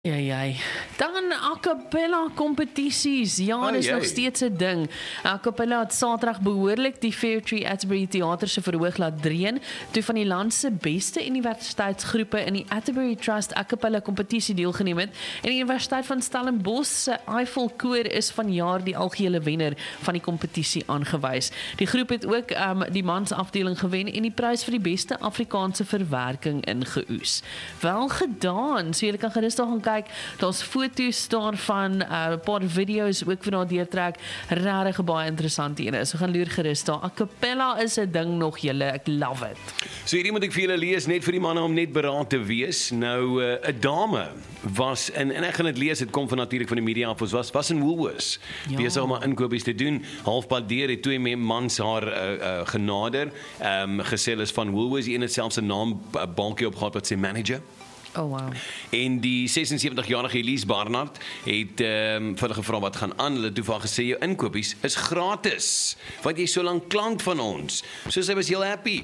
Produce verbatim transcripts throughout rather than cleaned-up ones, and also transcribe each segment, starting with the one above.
Ja, ja. Dan a cappella kompetisies. Ja, Oh, dis nog jee. steeds 'n ding. A cappella het Saterdag behoorlik die Fairtree Atterbury Theater se verhoog laat dreun, toe van die land se beste universiteitsgroepe in die Atterbury Trust a cappella kompetisie deelgeneem het. En die Universiteit van Stellenbosch se Eiffel Koor is vanjaar die algehele wenner van die kompetisie aangewys. Die groep het ook um, die mans afdeling gewen en die prys vir die beste Afrikaanse verwerking ingeoes. Wel gedaan. So jy kan gerus daar gaan kyk. Daar's foto's daarvan, 'n uh, paar video's ook vir daar deurtrek. Regtig baie interessant ene. So gaan loer gerus daar. A cappella is 'n ding nog julle. Ek love it. So hierdie moet ek vir julle lees, net vir die manne om net beraad te wees. Nou, 'n uh, dame was, en, en ek gaan dit lees, dit kom van natuurlik van die media af, ons was, was in Woolworths, Ja. besig om haar inkopies te doen, halfpad deur, het twee me- mans haar uh, uh, genader, um, gesê hulle is van Woolworths, die een het selfs 'n naam, 'n bankie opgehad wat sê manager. Oh wow. En die sesensewentig-jarige Elise Barnard het um, vir hulle gevra wat gaan aan. Hulle het toe vir haar gesê jou inkopies is gratis, want jy is so lank klant van ons. So sy was heel happy.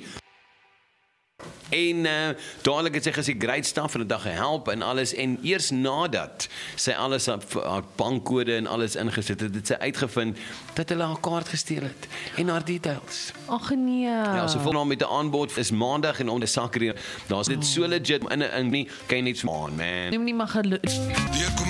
En uh, dadelik het sy gesê great stuff en 'n dag gehelp en alles, en eers nadat sy alles haar, haar bankkode en alles ingesit het, het sy uitgevind dat hulle haar kaart gesteel het en haar details. Ag nee. Ja, so volgende met 'n aanbod is maandag en om die sakke, daar's dit so legit in 'n in nie kan jy net man man. Neem nie maar geloof.